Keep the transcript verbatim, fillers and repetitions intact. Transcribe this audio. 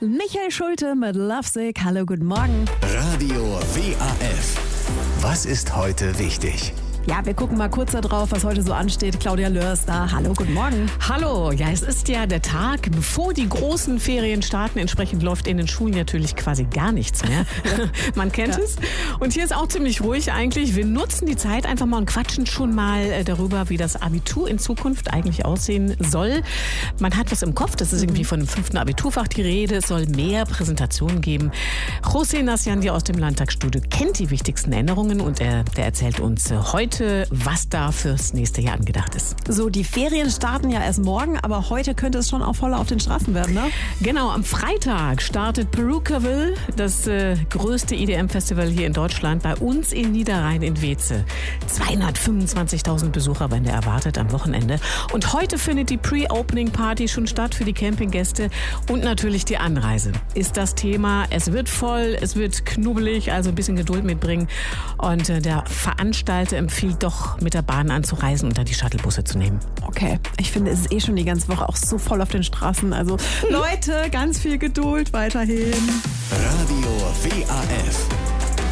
Michael Schulte mit Lovesick. Hallo, guten Morgen. Radio W A F. Was ist heute wichtig? Ja, wir gucken mal kurz da drauf, was heute so ansteht. Claudia Löhr ist da. Hallo, guten Morgen. Hallo, ja, es ist ja der Tag, bevor die großen Ferien starten. Entsprechend läuft in den Schulen natürlich quasi gar nichts mehr. Man kennt ja. es. Und hier ist auch ziemlich ruhig eigentlich. Wir nutzen die Zeit einfach mal und quatschen schon mal darüber, wie das Abitur in Zukunft eigentlich aussehen soll. Man hat was im Kopf, das ist irgendwie von dem fünften Abiturfach die Rede. Es soll mehr Präsentationen geben. José Nasciandi aus dem Landtagsstudio kennt die wichtigsten Änderungen und er, der erzählt uns heute, was da fürs nächste Jahr angedacht ist. So, die Ferien starten ja erst morgen, aber heute könnte es schon auch voller auf den Straßen werden, ne? Genau, am Freitag startet Perukaville, das äh, größte E D M-Festival hier in Deutschland, bei uns in Niederrhein in Weeze. zweihundertfünfundzwanzigtausend Besucher werden erwartet am Wochenende. Und heute findet die Pre-Opening-Party schon statt für die Campinggäste und natürlich die Anreise ist das Thema. Es wird voll, es wird knubbelig, also ein bisschen Geduld mitbringen. Und äh, der Veranstalter empfiehlt doch mit der Bahn anzureisen und dann die Shuttlebusse zu nehmen. Okay, ich finde, es ist eh schon die ganze Woche auch so voll auf den Straßen. Also Leute, ganz viel Geduld weiterhin. Radio W A F.